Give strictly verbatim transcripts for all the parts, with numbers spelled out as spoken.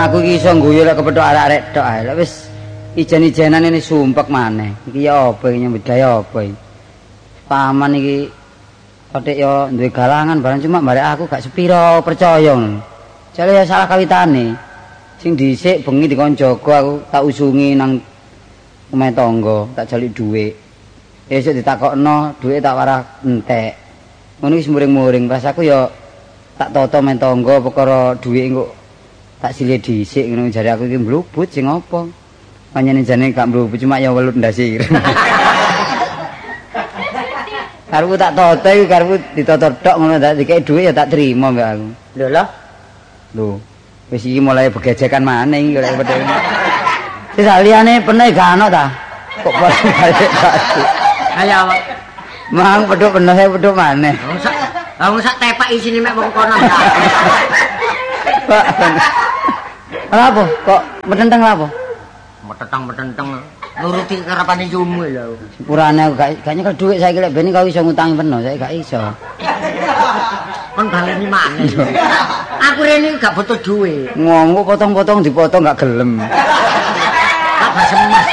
aku iki iso ngguyu lek kepethuk arek-arek tok ae. Lek wis ijen-ijenan ini sumpek maneh. Iki ya apa iki nyambut gawe apa iki? Paman iki kotek yo duwe galangan barang cuma barek aku gak sepiro percaya ngono. Jare ya salah kawitane. Sing dhisik bengi dikon jaga aku tak usungi nang omahe tangga, tak jalik dhuwit. Esuk ditakokno, dhuwit tak warah entek. Ngono wis muring-muring pas aku ya tak toto men tangga perkara dhuwit engko tak silih dhisik ngono jare aku iki mlubut sing apa. Panjenengan jane gak mlubut cuma ya welut ndasir. Karepku tak toto iki karepku ditoto tok ngono tak dikek dhuwit ya tak trimo mbak aku. Lho lho. Lho, wis iki mulai begejekan maneh iki lek pedhe. Wis liyane peneh gak ana ta? Kok pas balik balik. Ayo. Mang pedhuk peneh saya pedhuk maneh. Wong sak wong sak tepak isine mek wong kono ya. Pak. Lha apa? Kok metenteng lha apa? Metenteng-metenteng nuruti karepane yumu lho. Sepurane aku gak gak nyekel dhuwit saiki lek ben kau iso ngutangi peno, saiki gak iso. Kon baleni maneh. Aku rene gak butuh dhuwit. Ngomong potong-potong dipotong gak gelem. Tak basem Mas.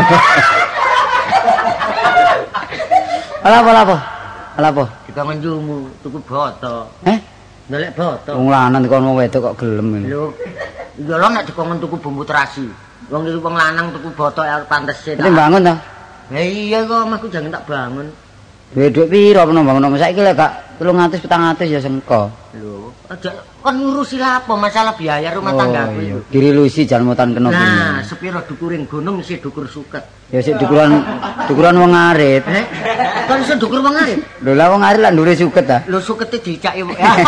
Ala apa apa? Ala apa? Dikongen yumu tuku boto. Eh? Ndolek boto. Wong lanang dikon wong wedok kok gelem ngene. Lho, iya lho nek dikongen tuku bumbu terasi. Wong iki wong lanang tuku boto ya pantese ta. Ini bangun ta? Lah iya kok omahku jangan tak bangun. Duwe dhuwit piro peno bangun saiki lek gak telung atus petang atus ya sengko. Lho, aja kon ngurusi lapo masalah biaya rumah tanggaku iya. itu. Dirilusi jalmutan kena Nah, sepiro dukuring gunung sih dukur suket. ya sik dukuran dukuran wong arit. Eh, kon iso dukur wong arep. Lho lah wong arit lah ndure suket ta. Lho sukete dicaki.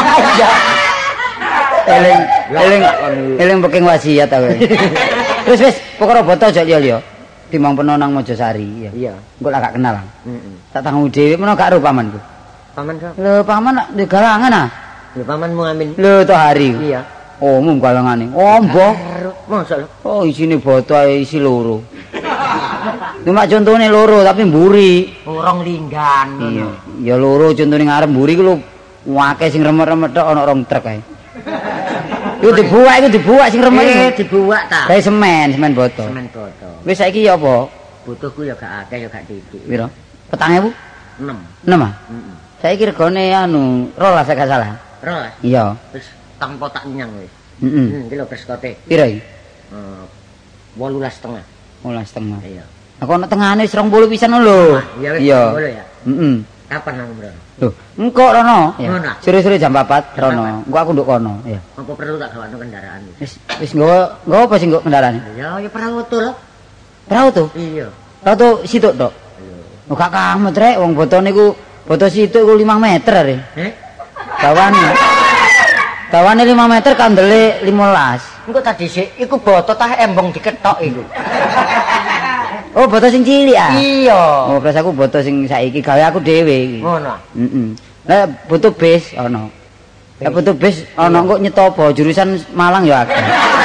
Eling eling eling peking wasiat ta kowe. Wis wis perkara boto aja liya-liya. Timbang peno nang Mojosari ya. Iya. Engko lak gak kenal. Heeh. Tak tanggung dhewe meno gak ro pamanku. Paman kok. Lho paman nak di galangan ah. Lho pamanmu amin. Lho to hari. Iya. Oh, mum galangane. Oh, mbah. Mosok lho. Oh, isine boto ae isi loro. Cuma contone loro tapi mburi. Urung linggan. Iya, ya loro contone ngarep mburi ku lho akeh sing remet-remet tok ana rong truk ae. Iku dibuak iku dibuak sing remet Eh, iku. dibuak ta. Kae semen, semen boto. Semen boto. Wis saiki ya apa? Butuhku ya gak akeh ya gak titik. Piro? petang ewu? enam. enam ah? Heeh. Saiki regane anu, rolas gak salah. Rolas. Iya. Terus tanpa tak nyang wis. Heeh. Hmm, iki lho beskote. Piro iki? Eh, wolulas setengah. delapan setengah. Iya. Aku ana tengahane wis rong puluh pisan lho. Iya wis Iya. ngono ya. Heeh. Kapan nang mrene? Loh, engko rono. Ngono. Sore-sore jam empat rono. Engko aku nduk kono, ya. Apa perlu tak gawakno kendaraan wis? Wis wis nggawa nggawa apa sing nggo kendaraane? Ya ya perahu lho. Perahu tuh. Iya. Perahu tuh situk tok. Iya. Oh gak kamet rek wong boto niku boto situk iku lima meter are. Eh? Dawane. Dawane lima meter kandele lima belas. Engko tadi sik iku boto tah embong diketok iku. Oh, boto sing cilik ah. Iya. Oh, pas aku boto sing saiki gawe aku dhewe iki. Ngono. Heeh. Lah butuh bis ana. Lah butuh bis ana kok nyetopo jurusan Malang ya akeh.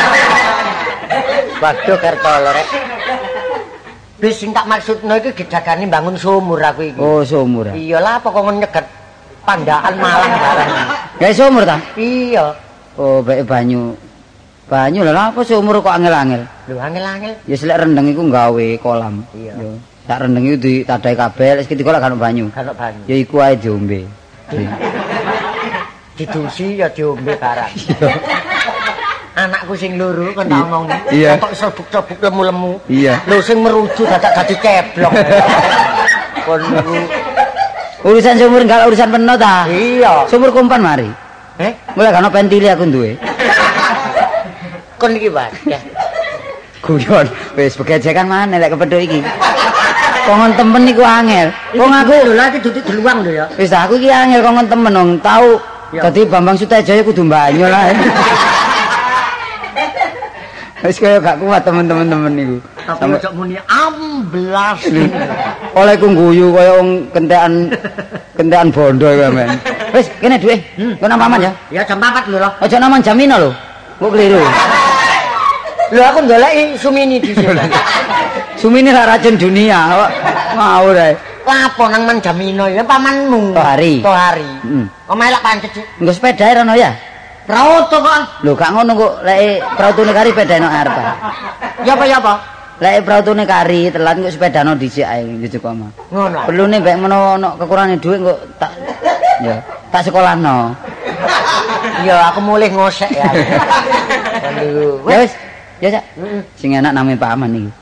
Waduh Kertolo rek. Bis sing tak maksudno iki gedagane bangun sumur aku iki. Oh, sumur. Ah. Iya lah apa kok nyeget Pandaan Malang bareng. Gawe sumur ta? Iya. Oh, bae banyu. Banyu lha apa sumur kok angel-angel? Lho angel-angel. Ya selek rendeng iku gawe kolam. Iya. Yo. Sak rendeng iku ditadahi kabel, wis ketiga lak kan banyu. Kalau banyu. Ya iku ae diombe. Didusi ya diombe barang. Anakku sing loro kan tak omong. Iya. Kok sobuk-sobuk lemu-lemu. Iya. Lho sing meruju dadak dadi ceblok. Kon niku Urusan sumur enggak urusan peno ta? iya. Sumur kumpan mari. Eh, Mulai kan pentili aku duwe. kon iki Mas. Ya. Guyon, wis begejekan maneh lek kepethuk iki. Kongon temen iku angel. Wong aku lho lha iki dudu deluang lho ya. wis aku iki angel kongon temen wong tau Ya. dadi Bambang Sutejaya kudu banyu lah. Wis kaya gak kuat temen-temen temen niku. Tapi ojo muni amblas. Oleh ku guyu kaya wong kentekan kentekan bondo iku men. Wis kene duwe. Kok nang paman ya? Ya jam empat lho. Aja nang Jamino lho. Kok keliru. Lho aku goleki Sumini di sini. Sumini ra racun dunia. Kok ngawur ae. Lapo nang Manjamino ya pamanmu. Tohari. Tohari. Heeh. Omahe lak pancet sih. Nggo sepeda rono ya? Prauto kok. Lho gak ngono kok lek prautune kari pedano arep. Ya apa ya apa? Lek prautune kari telat kok sepedano dhisik ae gitu kok mah. Ngono. Perlune mbek menawa ono kekurangane dhuwit kok tak ya tak sekolahno. Ya aku mulih ngosek ya. Aduh. Ya wis, ya Cak. Sing enak namanya Pak Aman iki.